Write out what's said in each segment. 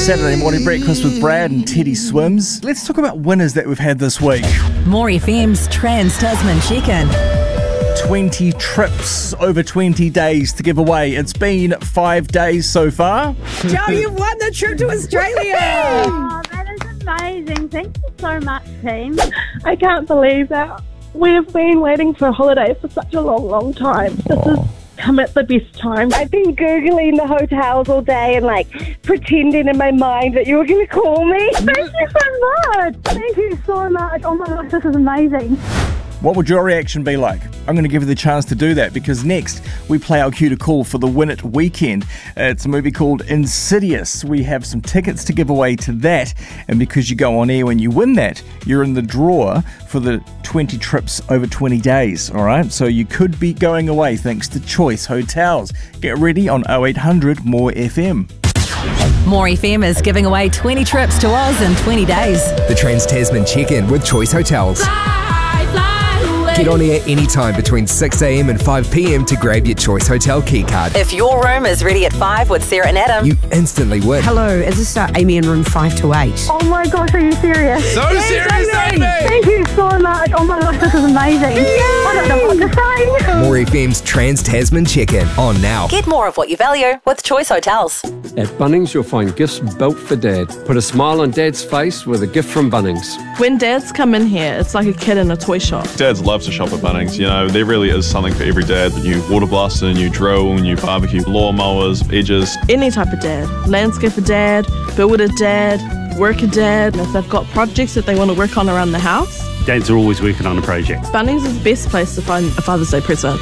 Saturday morning breakfast with Brad and Teddy Swims. Let's talk about winners that we've had this week. More FM's Trans-Tasman Check-In. 20 trips over 20 days to give away. It's been 5 days so far. Joe, you've won the trip to Australia! Oh, that is amazing. Thank you so much, team. I can't believe that. We've been waiting for a holiday for such a long, long time. This has come at the best time. I've been Googling the hotels all day and pretending in my mind that you were going to call me. Thank you so much. Thank you so much. Oh my gosh, this is amazing. What would your reaction be like? I'm going to give you the chance to do that because next we play our cue to call for the Win It weekend. It's a movie called Insidious. We have some tickets to give away to that, and because you go on air when you win that, you're in the draw for the 20 trips over 20 days, all right? So you could be going away thanks to Choice Hotels. Get ready on 0800 More FM. More FM is giving away 20 trips to Oz in 20 days. The Trans-Tasman Check-In with Choice Hotels. Get on air anytime between 6 a.m. and 5 p.m. to grab your Choice Hotel keycard. If your room is ready at 5 with Sarah and Adam, You instantly win. Hello, is this Amy in room 528? Oh my gosh, are you serious? So serious, Amy! Thank you so much. Oh my gosh, this is amazing. I don't know what to say. More FM's Trans-Tasman Check-In on now. get more of what you value with Choice Hotels. At Bunnings, you'll find gifts built for Dad. Put a smile on Dad's face with a gift from Bunnings. When dads come in here, it's like a kid in a toy shop. Dads love to shop at Bunnings. You know, there really is something for every dad. New water blaster, new drill, new barbecue lawnmowers, edges. Any type of dad. Landscaper dad, builder dad, worker dad. If they've got projects that they want to work on around the house, Dads are always working on a project. Bunnings is the best place to find a Father's Day present.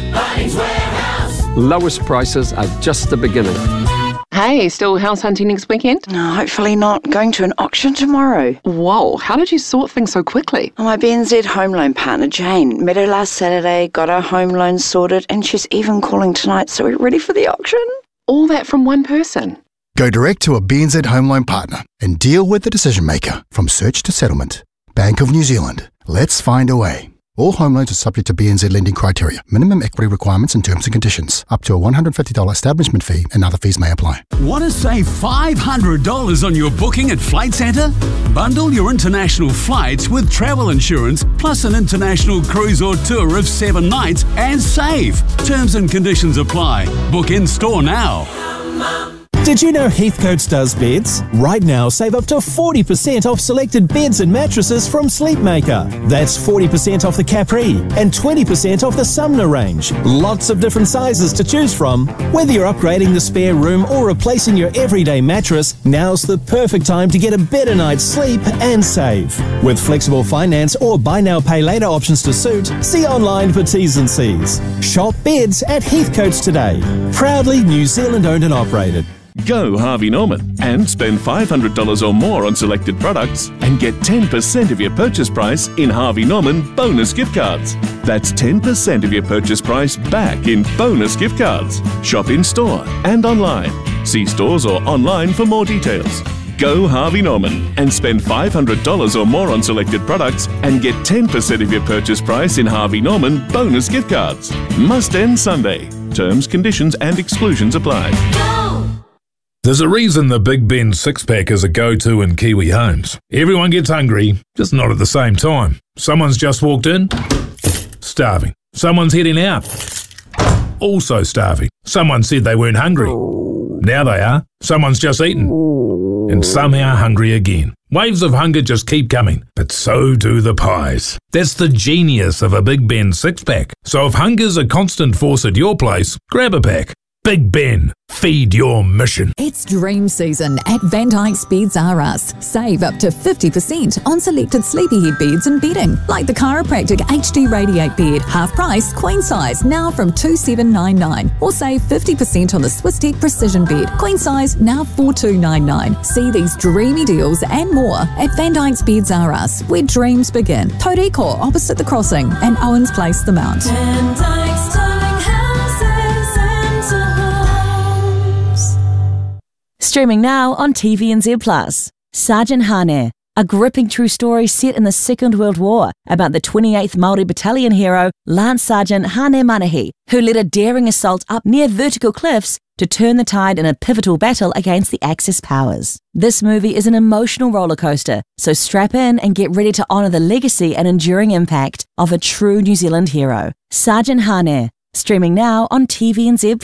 Lowest prices are just the beginning. Hey, still house hunting next weekend? No, hopefully not. Going to an auction tomorrow. Whoa, how did you sort things so quickly? My BNZ home loan partner, Jane, met her last Saturday, got her home loan sorted, and she's even calling tonight, so we're ready for the auction. All that from one person? Go direct to a BNZ home loan partner and deal with the decision maker from search to settlement. Bank of New Zealand. Let's find a way. All home loans are subject to BNZ lending criteria, minimum equity requirements and terms and conditions. Up to a $150 establishment fee and other fees may apply. Want to save $500 on your booking at Flight Centre? Bundle your international flights with travel insurance plus an international cruise or tour of 7 nights and save. Terms and conditions apply. Book in store now. Did you know Heathcote does beds? Right now, save up to 40% off selected beds and mattresses from Sleepmaker. That's 40% off the Capri and 20% off the Sumner range. Lots of different sizes to choose from. Whether you're upgrading the spare room or replacing your everyday mattress, now's the perfect time to get a better night's sleep and save. With flexible finance or buy now, pay later options to suit, see online for T's and C's. Shop beds at Heathcote today. Proudly New Zealand owned and operated. Go Harvey Norman and spend $500 or more on selected products and get 10% of your purchase price in Harvey Norman bonus gift cards. That's 10% of your purchase price back in bonus gift cards. Shop in store and online. See stores or online for more details. Go Harvey Norman and spend $500 or more on selected products and get 10% of your purchase price in Harvey Norman bonus gift cards. Must end Sunday. Terms, conditions and exclusions apply. There's a reason the Big Ben six-pack is a go-to in Kiwi homes. Everyone gets hungry, just not at the same time. Someone's just walked in, starving. Someone's heading out, also starving. Someone said they weren't hungry. Now they are. Someone's just eaten, and somehow hungry again. Waves of hunger just keep coming, but so do the pies. That's the genius of a Big Ben six-pack. So if hunger's a constant force at your place, grab a pack. Big Ben, feed your mission. It's dream season at Van Dyke's Beds R Us. Save up to 50% on selected sleepyhead beds and bedding, like the Chiropractic HD Radiate bed, half price, queen size, now from $2,799. Or save 50% on the Swisstech Precision bed, queen size, now $4,299. See these dreamy deals and more at Van Dyke's Beds R Us, where dreams begin. Tauriko, opposite the crossing, and Owens Place, the Mount. Van Dyke's Streaming now on TVNZ+. Sergeant Hane, a gripping true story set in the Second World War about the 28th Māori Battalion hero Lance Sergeant Hane Manahi, who led a daring assault up near vertical cliffs to turn the tide in a pivotal battle against the Axis powers. This movie is an emotional roller coaster, so strap in and get ready to honour the legacy and enduring impact of a true New Zealand hero, Sergeant Hane, streaming now on TVNZ+.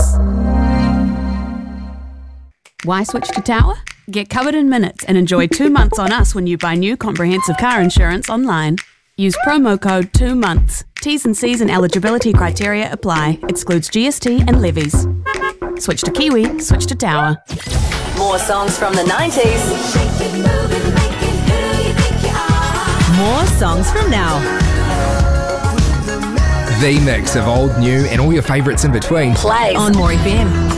Why switch to Tower? Get covered in minutes and enjoy 2 months on us when you buy new comprehensive car insurance online. Use promo code 2months. T's and C's and eligibility criteria apply. Excludes GST and levies. Switch to Kiwi, switch to Tower. More songs from the 90s. More songs from now. The mix of old, new, and all your favourites in between. Play on More FM.